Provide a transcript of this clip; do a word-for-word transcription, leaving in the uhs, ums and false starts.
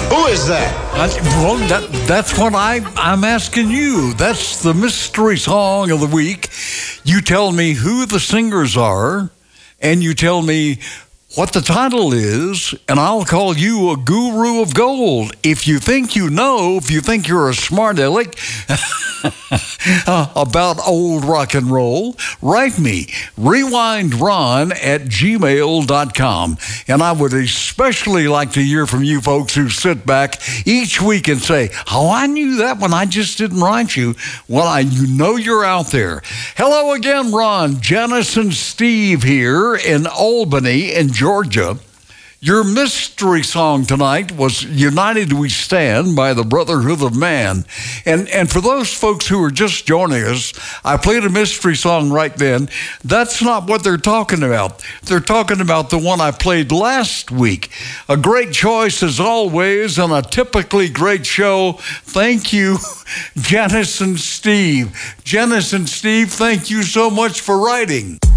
Who is that? That's, well, that, that's what I, I'm asking you. That's the mystery song of the week. You tell me who the singers are, and you tell me what the title is, and I'll call you a guru of gold. If you think you know, if you think you're a smart aleck about old rock and roll, write me, rewindron at gmail dot com. And I would especially like to hear from you folks who sit back each week and say, oh, I knew that one, I just didn't write you. Well, I, you know you're out there. Hello again, Ron. Janice and Steve here in Albany in Georgia. Your mystery song tonight was United We Stand by the Brotherhood of Man. And and for those folks who are just joining us, I played a mystery song right then. That's not what they're talking about. They're talking about the one I played last week. A great choice as always and a typically great show. Thank you, Janice and Steve. Janice and Steve, thank you so much for writing.